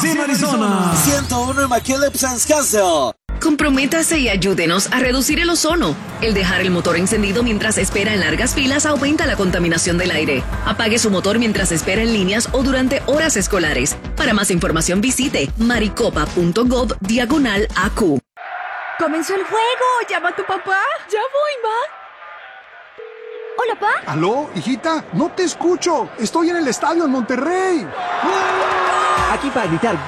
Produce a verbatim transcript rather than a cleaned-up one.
Racine, Arizona. ciento uno en McKillop, Wisconsin. Comprométase y ayúdenos a reducir el ozono. El dejar el motor encendido mientras espera en largas filas aumenta la contaminación del aire. Apague su motor mientras espera en líneas o durante horas escolares. Para más información visite maricopa.gov diagonal A Q. ¡Comenzó el juego! ¡Llama a tu papá! ¡Ya voy, ma! Hola, pa. ¿Aló, hijita? No te escucho. Estoy en el estadio en Monterrey. Aquí para gritar